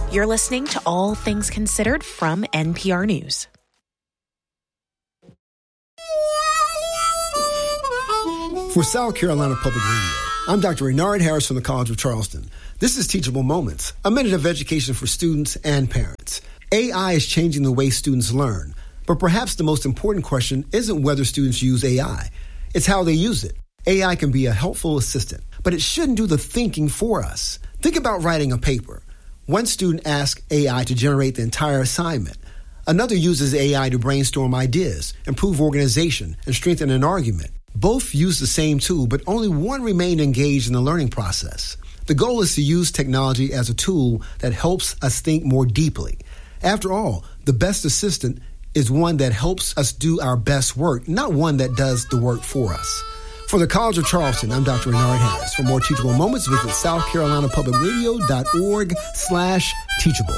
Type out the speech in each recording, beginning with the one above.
You're listening to All Things Considered from NPR News. For South Carolina Public Radio, I'm Dr. Renard Harris from the College of Charleston. This is Teachable Moments, a minute of education for students and parents. AI is changing the way students learn, but perhaps the most important question isn't whether students use AI. It's how they use it. AI can be a helpful assistant, but it shouldn't do the thinking for us. Think about writing a paper. One student asks AI to generate the entire assignment. Another uses AI to brainstorm ideas, improve organization, and strengthen an argument. Both use the same tool, but only one remained engaged in the learning process. The goal is to use technology as a tool that helps us think more deeply. After all, the best assistant is one that helps us do our best work, not one that does the work for us. For the College of Charleston, I'm Dr. Renard Harris. For more Teachable Moments, visit southcarolinapublicradio.org/teachable.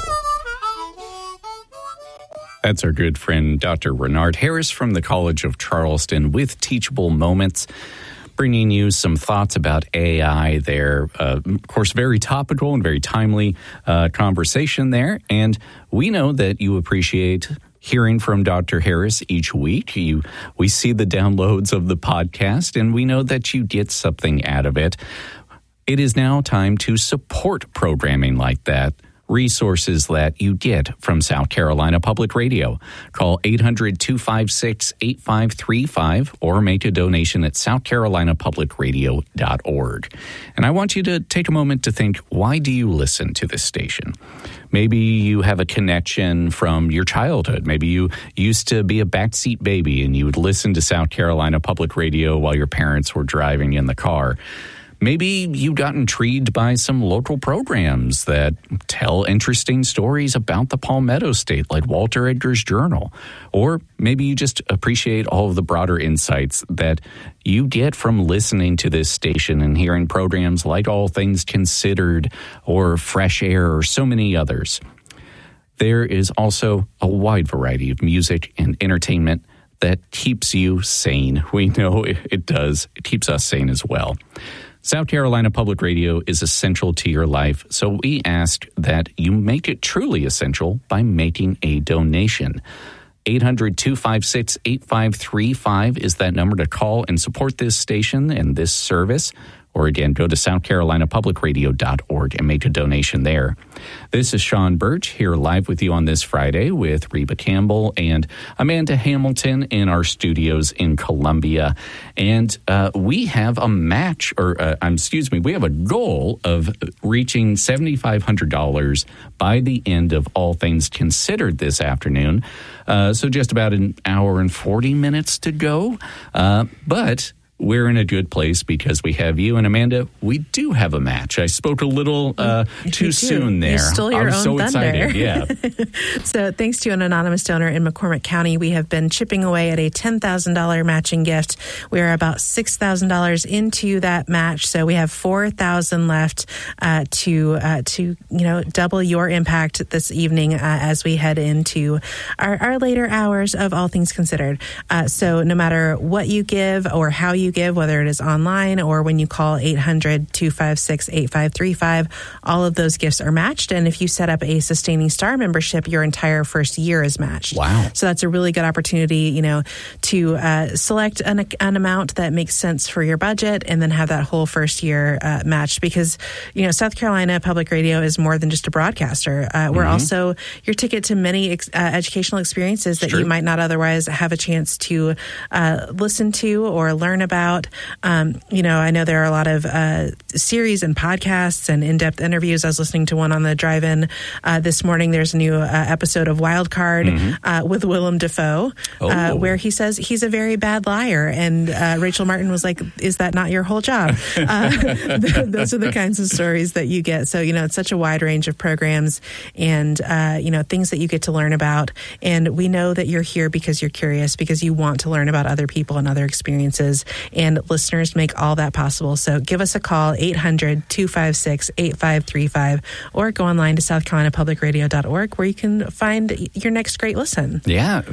That's our good friend, Dr. Renard Harris from the College of Charleston with Teachable Moments, bringing you some thoughts about AI there. Of course, very topical and very timely conversation there. And we know that you appreciate hearing from Dr. Harris each week. We see the downloads of the podcast, and we know that you get something out of it. It is now time to support programming like that, resources that you get from South Carolina Public Radio. Call 800-256-8535 or make a donation at southcarolinapublicradio.org. And I want you to take a moment to think, why do you listen to this station? Maybe you have a connection from your childhood. Maybe you used to be a backseat baby and you would listen to South Carolina Public Radio while your parents were driving in the car. Maybe you got intrigued by some local programs that tell interesting stories about the Palmetto State, like Walter Edgar's Journal. Or maybe you just appreciate all of the broader insights that you get from listening to this station and hearing programs like All Things Considered or Fresh Air or so many others. There is also a wide variety of music and entertainment that keeps you sane. We know it does. It keeps us sane as well. South Carolina Public Radio is essential to your life, so we ask that you make it truly essential by making a donation. 800-256-8535 is that number to call and support this station and this service. Or again, go to southcarolinapublicradio.org and make a donation there. This is Sean Birch here live with you on this Friday with Reba Campbell and Amanda Hamilton in our studios in Columbia. And we have a match, we have a goal of reaching $7,500 by the end of All Things Considered this afternoon. So just about an hour and 40 minutes to go. But we're in a good place because we have you. And Amanda, we do have a match. I spoke a little too soon there. You stole your own so thunder. Excited. Yeah. So thanks to an anonymous donor in McCormick County, we have been chipping away at a $10,000 matching gift. We are about $6,000 into that match. So we have $4,000 left to double your impact this evening as we head into our later hours of All Things Considered. So no matter what you give or how you give, whether it is online or when you call 800-256-8535, all of those gifts are matched. And if you set up a Sustaining Star membership, your entire first year is matched. Wow. So that's a really good opportunity, to select an amount that makes sense for your budget and then have that whole first year matched because, South Carolina Public Radio is more than just a broadcaster. We're also your ticket to many educational experiences that you might not otherwise have a chance to listen to or learn about. I know there are a lot of series and podcasts and in-depth interviews. I was listening to one on the drive-in this morning. There's a new episode of Wild Card with Willem Dafoe, where he says he's a very bad liar. And Rachel Martin was like, is that not your whole job? Those are the kinds of stories that you get. So, it's such a wide range of programs and, things that you get to learn about. And we know that you're here because you're curious, because you want to learn about other people and other experiences. and listeners make all that possible. So give us a call, 800-256-8535, or go online to southcarolinapublicradio.org where you can find your next great listen. Yeah.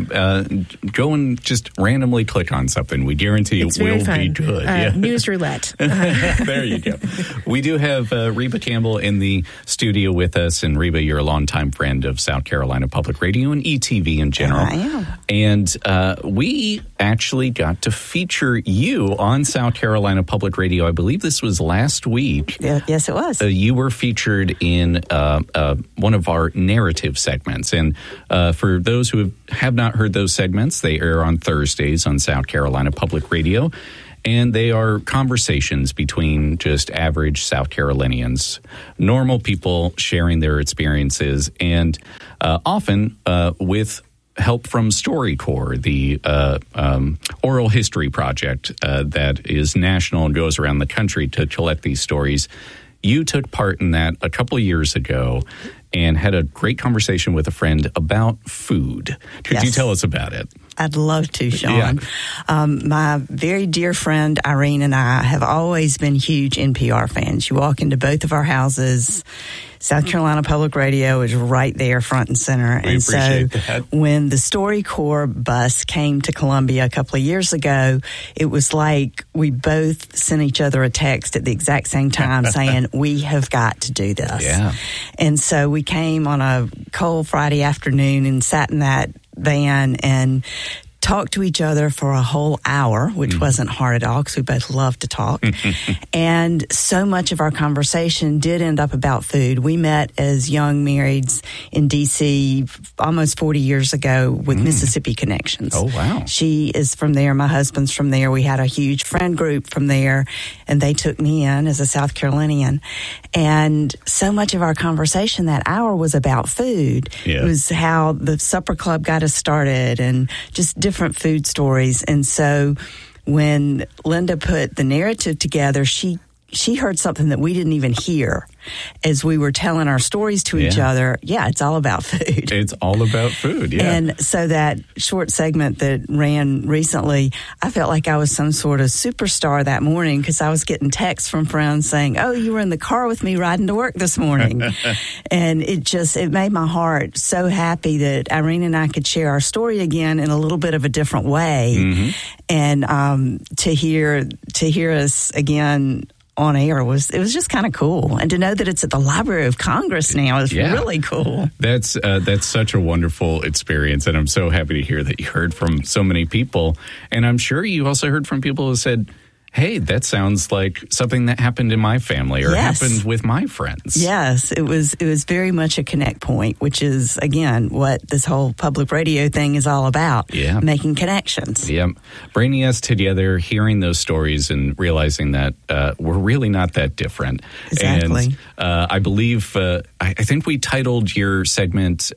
Go and just randomly click on something. We guarantee it will be good. News roulette. There you go. We do have Reba Campbell in the studio with us. And Reba, you're a longtime friend of South Carolina Public Radio and ETV in general. I am. And we actually got to feature you on South Carolina Public Radio. I believe this was last week. Yes, it was. You were featured in one of our narrative segments. And for those who have not heard those segments, they air on Thursdays on South Carolina Public Radio. And they are conversations between just average South Carolinians, normal people sharing their experiences, and often with help from StoryCorps, the oral history project that is national and goes around the country to collect these stories. You took part in that a couple of years ago and had a great conversation with a friend about food. Could you tell us about it? I'd love to, Sean. Yeah. My very dear friend Irene and I have always been huge NPR fans. You walk into both of our houses, South Carolina Public Radio is right there front and center. We appreciate that. When the StoryCorps bus came to Columbia a couple of years ago, it was like we both sent each other a text at the exact same time saying, we have got to do this. Yeah. And so we came on a cold Friday afternoon and sat in that van and talked to each other for a whole hour, which wasn't hard at all because we both love to talk. And so much of our conversation did end up about food. We met as young marrieds in D.C. almost 40 years ago with Mississippi Connections. Oh, wow. She is from there. My husband's from there. We had a huge friend group from there, and they took me in as a South Carolinian. And so much of our conversation that hour was about food. Yeah. It was how the supper club got us started and just different food stories. And so when Linda put the narrative together, she heard something that we didn't even hear as we were telling our stories to each other. Yeah, it's all about food. It's all about food, yeah. And so that short segment that ran recently, I felt like I was some sort of superstar that morning because I was getting texts from friends saying, oh, you were in the car with me riding to work this morning. And it made my heart so happy that Irene and I could share our story again in a little bit of a different way. And to hear us again on air was just kind of cool, and to know that it's at the Library of Congress now is really cool. That's such a wonderful experience, and I'm so happy to hear that you heard from so many people. And I'm sure you also heard from people who said, hey, that sounds like something that happened in my family or happened with my friends. Yes, it was very much a connect point, which is, again, what this whole public radio thing is all about, making connections. Yeah, bringing us together, hearing those stories and realizing that we're really not that different. Exactly. And I believe, I think we titled your segment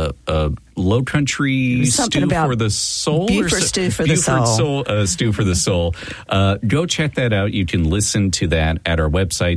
Low Country Stew for the Soul? Buford Stew for the Soul. Stew for the Soul. Go check that out. You can listen to that at our website,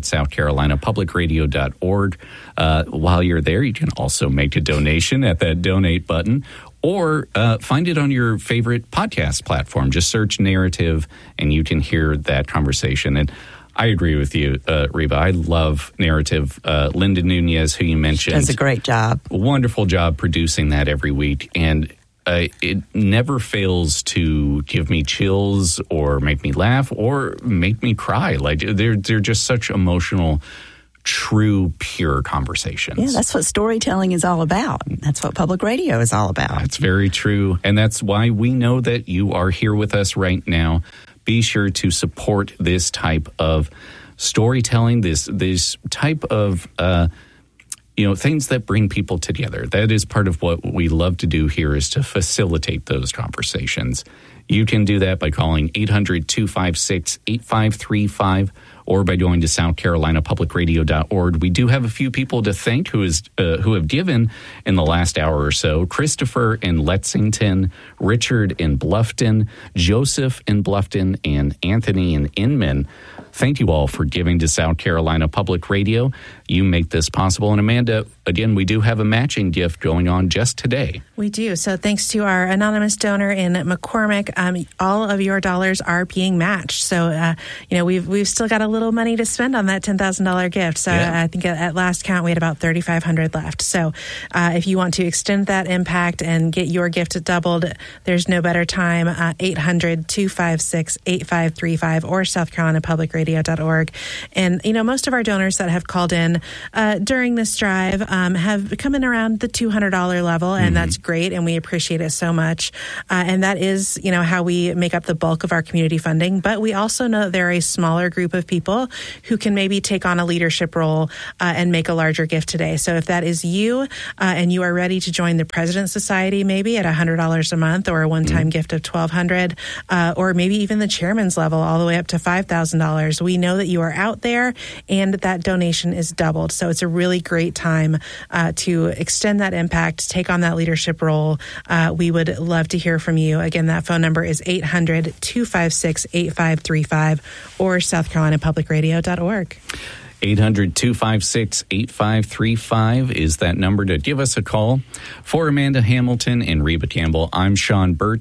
southcarolinapublicradio.org. While you're there, you can also make a donation at that donate button, or find it on your favorite podcast platform. Just search Narrative, and you can hear that conversation. And I agree with you, Reba. I love Narrative. Linda Nunez, who you mentioned, does a great job. Wonderful job producing that every week. And it never fails to give me chills or make me laugh or make me cry. Like they're just such emotional, true, pure conversations. Yeah, that's what storytelling is all about. That's what public radio is all about. That's very true. And that's why we know that you are here with us right now. Be sure to support this type of storytelling, this type of things that bring people together. That is part of what we love to do here, is to facilitate those conversations. You can do that by calling 800-256-8535 or by going to southcarolinapublicradio.org. We do have a few people to thank who have given in the last hour or so. Christopher in Lexington, Richard in Bluffton, Joseph in Bluffton, and Anthony in Inman. Thank you all for giving to South Carolina Public Radio. you make this possible. And Amanda, again, we do have a matching gift going on just today. We do. So thanks to our anonymous donor in McCormick, all of your dollars are being matched. So, we've still got a little money to spend on that $10,000 gift. So I think at last count, we had about $3,500 left. So if you want to extend that impact and get your gift doubled, there's no better time. 800-256-8535 or southcarolinapublicradio.org. And, most of our donors that have called in during this drive have come in around the $200 level, and that's great, and we appreciate it so much. And that is, how we make up the bulk of our community funding. But we also know that there are a smaller group of people who can maybe take on a leadership role and make a larger gift today. So if that is you and you are ready to join the President's Society, maybe at $100 a month or a one-time gift of $1,200, or maybe even the chairman's level all the way up to $5,000, we know that you are out there and that donation is doubled. So it's a really great time to extend that impact, take on that leadership role. We would love to hear from you. Again, that phone number is 800-256-8535 or southcarolinapublicradio.org. 800-256-8535 is that number to give us a call. For Amanda Hamilton and Reba Campbell, I'm Sean Burt.